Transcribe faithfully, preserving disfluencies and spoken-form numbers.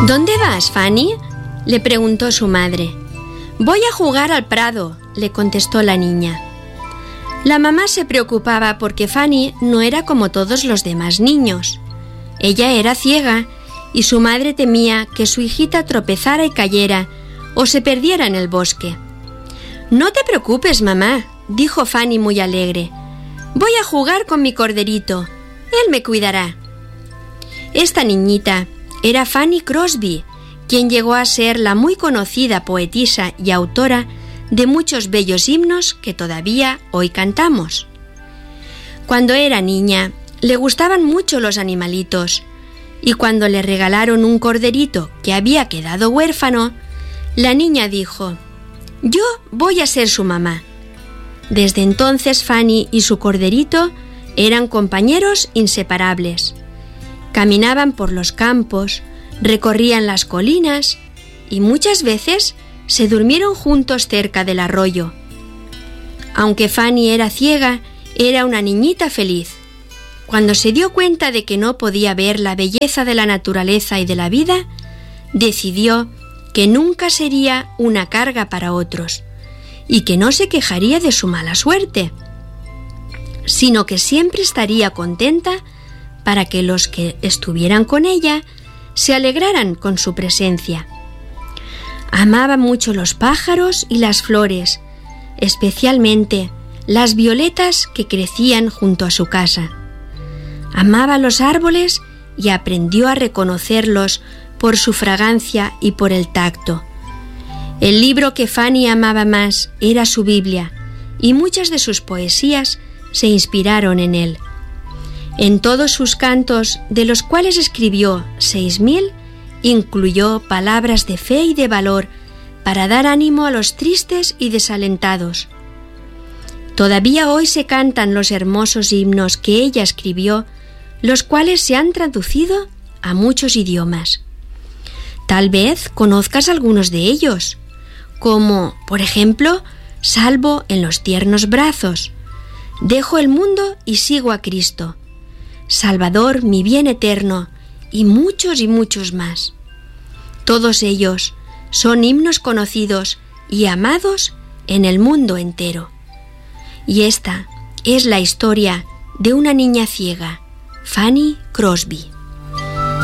¿Dónde vas, Fanny?, le preguntó su madre. «Voy a jugar al prado», le contestó la niña. La mamá se preocupaba porque Fanny no era como todos los demás niños. Ella era ciega y su madre temía que su hijita tropezara y cayera o se perdiera en el bosque. «No te preocupes, mamá», dijo Fanny muy alegre. «Voy a jugar con mi corderito. Él me cuidará». Esta niñita era Fanny Crosby, quien llegó a ser la muy conocida poetisa y autora de muchos bellos himnos que todavía hoy cantamos. Cuando era niña, le gustaban mucho los animalitos, y cuando le regalaron un corderito que había quedado huérfano, la niña dijo: «Yo voy a ser su mamá». Desde entonces Fanny y su corderito eran compañeros inseparables. Caminaban por los campos, recorrían las colinas y muchas veces se durmieron juntos cerca del arroyo. Aunque Fanny era ciega, era una niñita feliz. Cuando se dio cuenta de que no podía ver la belleza de la naturaleza y de la vida, decidió que nunca sería una carga para otros y que no se quejaría de su mala suerte, sino que siempre estaría contenta para que los que estuvieran con ella se alegraran con su presencia. Amaba mucho los pájaros y las flores, especialmente las violetas que crecían junto a su casa. Amaba los árboles y aprendió a reconocerlos por su fragancia y por el tacto. El libro que Fanny amaba más era su Biblia, y muchas de sus poesías se inspiraron en él. En todos sus cantos, de los cuales escribió seis mil, incluyó palabras de fe y de valor para dar ánimo a los tristes y desalentados. Todavía hoy se cantan los hermosos himnos que ella escribió, los cuales se han traducido a muchos idiomas. Tal vez conozcas algunos de ellos, como, por ejemplo, Salvo en los tiernos brazos, Dejo el mundo y sigo a Cristo, Salvador, mi bien eterno, y muchos y muchos más. Todos ellos son himnos conocidos y amados en el mundo entero. Y esta es la historia de una niña ciega, Fanny Crosby.